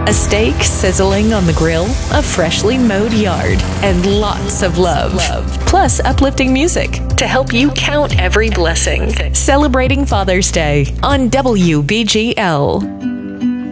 A steak sizzling on the grill, a freshly mowed yard, and lots of love. Plus uplifting music to help you count every blessing. Celebrating Father's Day on WBGL.